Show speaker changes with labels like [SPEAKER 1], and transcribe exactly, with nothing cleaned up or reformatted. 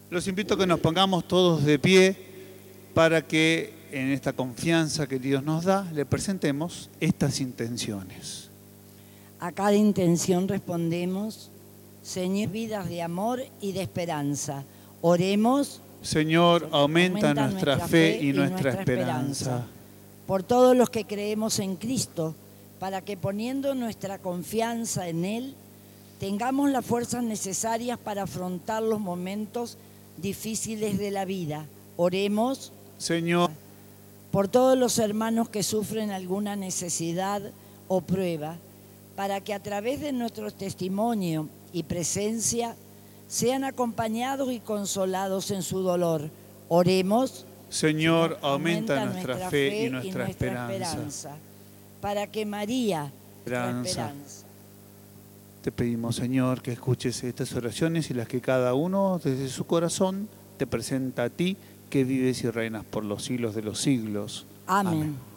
[SPEAKER 1] Los invito a que nos pongamos todos de pie para que en esta confianza que Dios nos da le presentemos estas intenciones.
[SPEAKER 2] A cada intención respondemos: Señor, vidas de amor y de esperanza. Oremos.
[SPEAKER 1] Señor, aumenta, aumenta nuestra, nuestra fe y, y nuestra, nuestra esperanza. esperanza.
[SPEAKER 2] Por todos los que creemos en Cristo, para que poniendo nuestra confianza en Él, tengamos las fuerzas necesarias para afrontar los momentos difíciles de la vida. Oremos.
[SPEAKER 1] Señor.
[SPEAKER 2] Por todos los hermanos que sufren alguna necesidad o prueba, para que a través de nuestro testimonio y presencia sean acompañados y consolados en su dolor. Oremos.
[SPEAKER 1] Señor, aumenta, aumenta nuestra, nuestra fe y nuestra, y nuestra esperanza. esperanza.
[SPEAKER 2] Para que María,
[SPEAKER 1] esperanza.
[SPEAKER 2] esperanza.
[SPEAKER 1] Te pedimos, Señor, que escuches estas oraciones y las que cada uno desde su corazón te presenta a ti, que vives y reinas por los siglos de los siglos.
[SPEAKER 2] Amén.
[SPEAKER 1] Amén.